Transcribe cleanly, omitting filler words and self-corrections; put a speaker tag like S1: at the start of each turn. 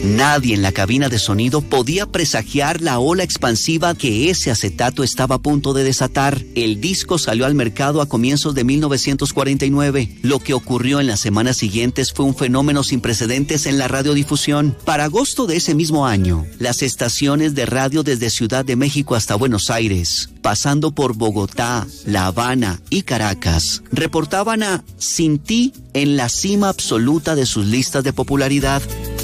S1: Nadie en la cabina de sonido podía presagiar la ola expansiva que ese acetato estaba a punto de desatar. El disco salió al mercado a comienzos de 1949. Lo que ocurrió en las semanas siguientes fue un fenómeno sin precedentes en la radiodifusión. Para agosto de ese mismo año, las estaciones de radio desde Ciudad de México hasta Buenos Aires, pasando por Bogotá, La Habana y Caracas, reportaban a Sin Ti en la cima absoluta de sus listas de popularidad.